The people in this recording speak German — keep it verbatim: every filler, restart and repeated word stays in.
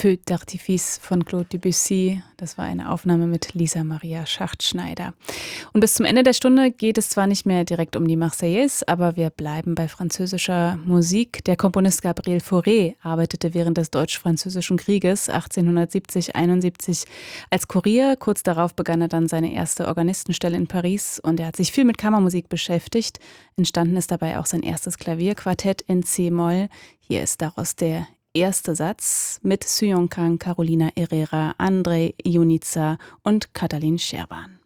Feu d'Artifice von Claude Debussy. Das war eine Aufnahme mit Lisa Maria Schachtschneider. Und bis zum Ende der Stunde geht es zwar nicht mehr direkt um die Marseillaise, aber wir bleiben bei französischer Musik. Der Komponist Gabriel Fauré arbeitete während des Deutsch-Französischen Krieges achtzehnhundertsiebzig einundsiebzig als Kurier. Kurz darauf begann er dann seine erste Organistenstelle in Paris und er hat sich viel mit Kammermusik beschäftigt. Entstanden ist dabei auch sein erstes Klavierquartett in C-Moll. Hier ist daraus der erste Satz mit Suyong Kang, Carolina Herrera, Andrei Ionica und Katalin Scherban.